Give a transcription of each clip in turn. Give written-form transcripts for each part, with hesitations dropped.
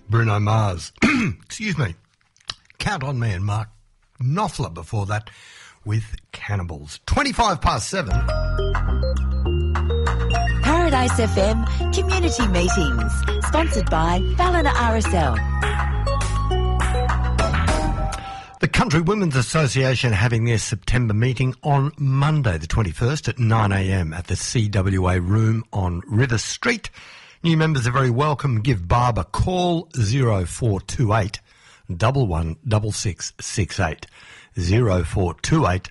Bruno Mars. Excuse me. Count on Me and Mark Knopfler before that with Cannibals. 7:25. Paradise FM Community Meetings, sponsored by Ballina RSL. The Country Women's Association having their September meeting on Monday the 21st at 9 a.m. at the CWA Room on River Street. New members are very welcome. Give Barb a call, 0428 116668. 0428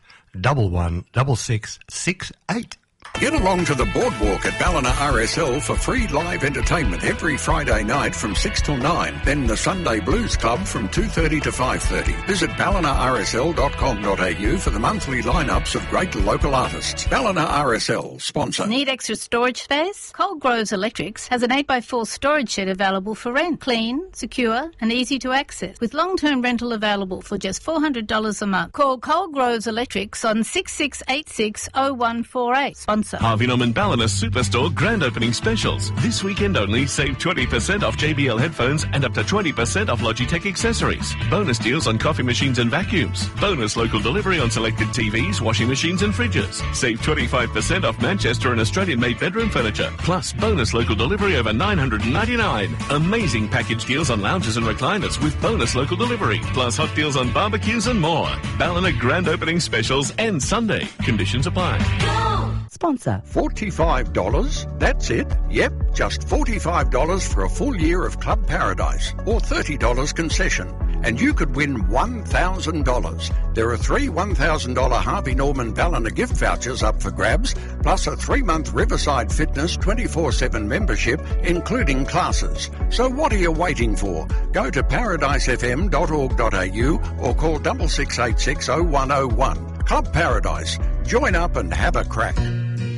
116668. Get along to the boardwalk at Ballina RSL for free live entertainment every Friday night from 6 till 9. Then the Sunday Blues Club from 2:30 to 5:30. Visit ballinarsl.com.au for the monthly lineups of great local artists. Ballina RSL, sponsor. Need extra storage space? Cold Groves Electrics has an 8x4 storage shed available for rent. Clean, secure and easy to access, with long-term rental available for just $400 a month. Call Cold Groves Electrics on 66860148. Sponsor. Harvey Norman Ballina Superstore grand opening specials. This weekend only, save 20% off JBL headphones and up to 20% off Logitech accessories. Bonus deals on coffee machines and vacuums. Bonus local delivery on selected TVs, washing machines and fridges. Save 25% off Manchester and Australian-made bedroom furniture. Plus bonus local delivery over $999. Amazing package deals on lounges and recliners with bonus local delivery. Plus hot deals on barbecues and more. Ballina grand opening specials end Sunday. Conditions apply. Sponsor. $45? That's it? Yep, just $45 for a full year of Club Paradise, or $30 concession. And you could win $1,000. There are 3 $1,000 Harvey Norman Ballina gift vouchers up for grabs, plus a 3-month Riverside Fitness 24/7 membership, including classes. So what are you waiting for? Go to paradisefm.org.au or call 6686 0101. Club Paradise. Join up and have a crack.